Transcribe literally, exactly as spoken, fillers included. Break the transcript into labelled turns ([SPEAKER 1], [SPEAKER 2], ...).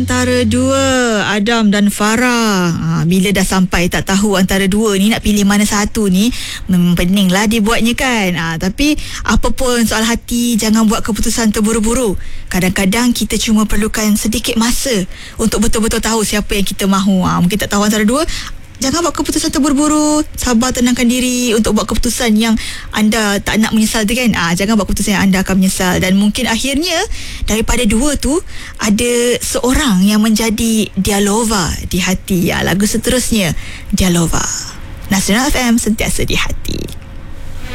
[SPEAKER 1] Antara dua, Adam dan Farah. Ha, bila dah sampai tak tahu antara dua ni nak pilih mana satu ni, memang pening lah dibuatnya kan. Ha, tapi apa pun soal hati, jangan buat keputusan terburu-buru. Kadang-kadang kita cuma perlukan sedikit masa untuk betul-betul tahu siapa yang kita mahu. Ha, mungkin tak tahu antara dua. Jangan buat keputusan terburu-buru. Sabar, tenangkan diri untuk buat keputusan yang anda tak nak menyesal tu kan. Ah, jangan buat keputusan yang anda akan menyesal. Dan mungkin akhirnya daripada dua tu ada seorang yang menjadi Dialova di hati. Ah, lagu seterusnya Dialova. Nasional F M, sentiasa di hati.